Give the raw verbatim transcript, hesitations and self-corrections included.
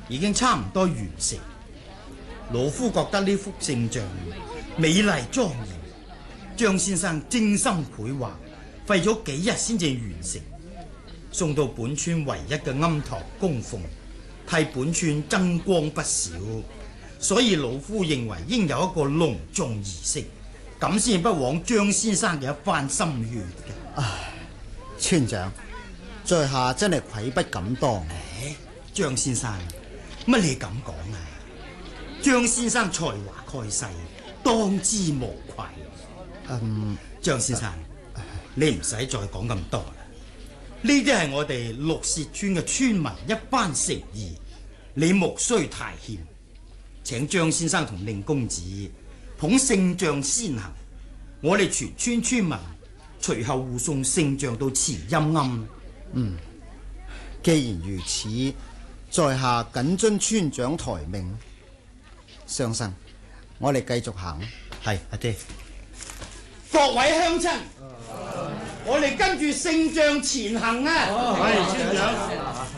已經差唔多完成。老夫覺得呢幅聖像美麗莊嚴，張先生精心繪畫，費咗幾日先至完成，送到本村唯一嘅庵堂供奉，替本村增光不少。所以老夫認為應有一個隆重儀式，咁先不枉張先生嘅一番心血嘅。 唉，村長，在下真係愧不敢當。 唉，張先生，乜你咁講啊？張先生才華蓋世，當之無愧。 嗯， 張先生，呃、你唔使再講咁多啦。呢啲係我哋綠屑村嘅村民一番誠意，你無需太謙。請張先生同令公子捧聖像先行，我哋全村村民隨後護送聖像到慈陰庵。 嗯，既然如此，在下謹遵村長台命。相生，我哋繼續行。 係阿爹，各位鄉親，我哋跟住聖像前行啊！ 係村長。